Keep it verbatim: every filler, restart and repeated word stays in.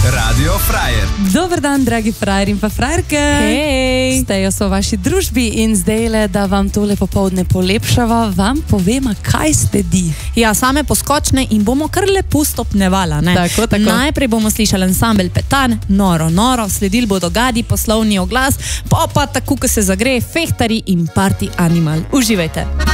Radio Frajer. Dober dan, dragi frajer in pa frajerke. Hej. Stejo so v vaši družbi in zdajle, da vam tole popoldne polepšava, vam povema, kaj sledi. Ja, same poskočne in bomo kar lepo stopnevala, ne? Tako, tako. Najprej bomo slišali ansambel Petan, Noro, noro, sledili bodo Gadi, poslovni oglas, pa pa tako, ko se zagreje, Fehtari in Party Animal. Uživajte.